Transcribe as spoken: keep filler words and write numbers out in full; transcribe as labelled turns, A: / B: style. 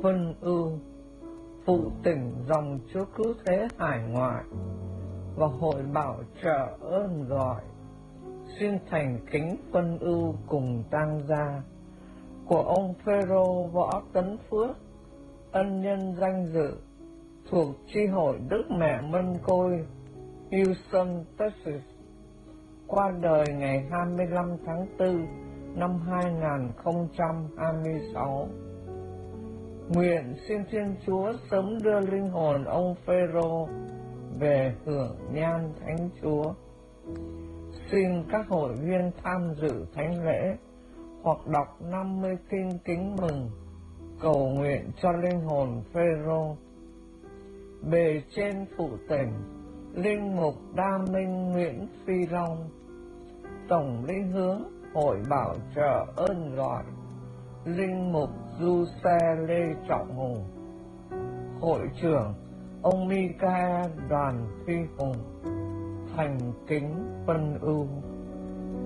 A: phân ưu, phụ tỉnh dòng chúa cứu thế hải ngoại và hội bảo trợ ơn gọi, xin thành kính phân ưu cùng tang gia của ông Phêrô Võ Tấn Phước, ân nhân danh dự thuộc chi hội Đức Mẹ Mân Côi, Houston, Texas, qua đời ngày hai mươi lăm tháng tư năm hai nghìn không trăm hai mươi sáu. Nguyện xin Thiên Chúa sớm đưa linh hồn ông Phêrô về hưởng nhan Thánh Chúa. Xin các hội viên tham dự thánh lễ hoặc đọc năm mươi kinh kính mừng cầu nguyện cho linh hồn Phêrô. Bề trên phụ tỉnh linh mục Đa Minh Nguyễn Phi Long, tổng linh hướng hội bảo trợ ơn gọi linh mục Du Xe Lê Trọng Hùng, hội trưởng ông Michael Đoàn Phi Hùng, thành kính phân ưu.